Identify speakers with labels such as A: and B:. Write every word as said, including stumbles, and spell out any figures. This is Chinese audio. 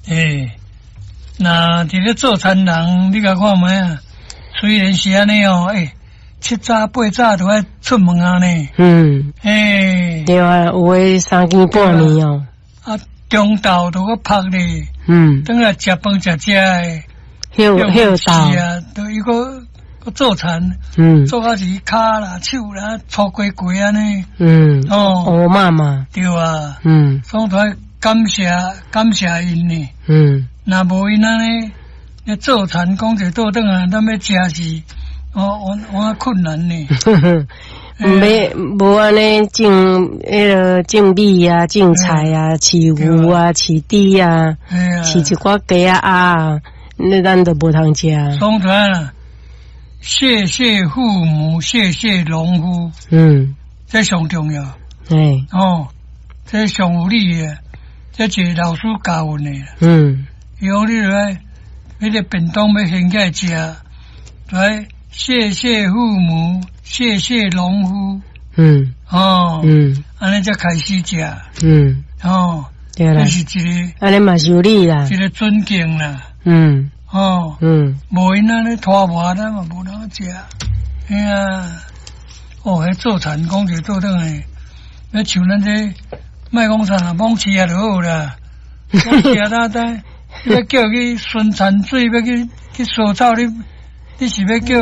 A: 诶，那伫咧做餐人，你甲看卖啊？虽然是安尼哦，诶，七早八早都爱出门啊呢。
B: 嗯，
A: 诶，
B: 对啊，有诶三更半暝哦。
A: 啊，中昼都个拍咧。
B: 嗯，
A: 等来食饭食食诶。
B: 休休到。
A: 是啊，都伊个个做餐。
B: 嗯。
A: 做到是骹啦、手啦、搓过过安尼。
B: 嗯。
A: 哦。
B: 哦妈妈。
A: 对啊。
B: 嗯。
A: 所以才感谢感谢因呢。
B: 嗯。
A: 若无因安尼。咧做餐讲者倒转啊，咱要食是，哦，我我困难呢。
B: 没无安尼种迄个种米啊、种菜啊、饲牛啊、饲猪啊、饲一寡鸡啊啊，那咱都无通食。
A: 总之啊，谢谢父母，谢谢农夫。
B: 嗯，
A: 这上重要。
B: 哎，
A: 哦，这上有理诶，这是老师教阮诶。
B: 嗯，
A: 以后你来。迄个便当要先起来食，来谢谢父母，谢谢农夫。
B: 嗯，
A: 哦，
B: 嗯，
A: 安尼才开始食。
B: 嗯，
A: 哦，
B: 对啦，
A: 这是一个，
B: 安尼嘛是有理啦，
A: 一个尊敬啦。
B: 嗯，
A: 哦，
B: 嗯，
A: 无因安尼拖磨，咱嘛无通食。哎呀，哦，迄做餐讲者做等诶，要像咱这卖讲啥啦，罔吃就好啦，罔吃呾呾。要叫去孙餐水，要去去烧草，你你是要叫？